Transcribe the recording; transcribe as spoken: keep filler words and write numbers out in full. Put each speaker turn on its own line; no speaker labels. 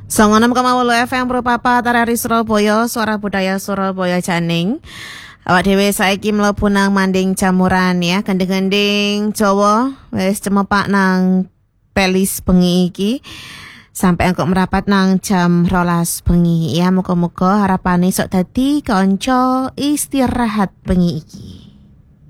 songo enam koma wolu F M Purpapa Tarari Surabaya, Suara Budaya Surabaya Janing. Awak dhewe saiki mlebu nang manding jamuran ya, gending-gending Jawa wis cemepak nang pelis bengi iki. Sampai engkau merapat nang jam rolas bengi ya, muga-muga harapane sok dadi kanca istirahat bengi iki.